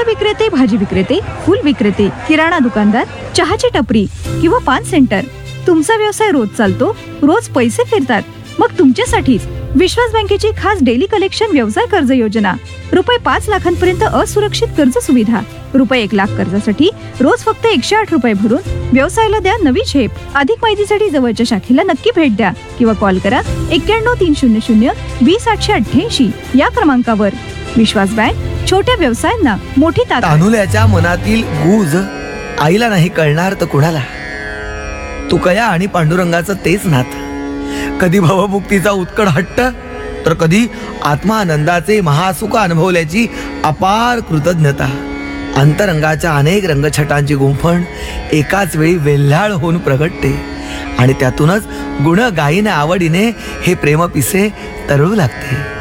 विक्रेते, भाजी विक्रेते, फूल विक्रेते, किराणा दुकानदार, चहाची टपरी किंवा पान सेंटर, तुमचा व्यवसाय रोज चालतो, रोज पैसे फिरतात, मग तुमच्यासाठीच विश्वास बँकेची खास डेली कलेक्शन व्यवसाय कर्ज योजना. रुपये 5 लाखांपर्यंत असुरक्षित कर्ज सुविधा. रुपये 1 लाख कर्जासाठी रोज फक्त 108 रुपये भरून व्यवसायाला द्या नवी झेप. अधिक माहितीसाठी जवळच्या शाखेला नक्की भेट द्या किंवा कॉल करा 91-300-20-888 या क्रमांकावर. विश्वास बँक, छोट्या व्यवसायांना मोठी ताकद. तानुल्याच्या मनातील गूज आईला नाही कळणार तर कुणाला. तुकया आणि पांडुरंगाचं तेच नातं. कधी भवमुक्तीचा उत्कट हट्ट, तर कधी आत्मानंदाचे महासुख अनुभवल्याची अपार कृतज्ञता. अंतरंगाच्या अनेक रंगछटांची गुंफण एकाच वेळी वेल्हाळ होऊन प्रगटते आणि त्यातूनच गुण गायीने आवडीने हे प्रेमपिसे तरळू लागते.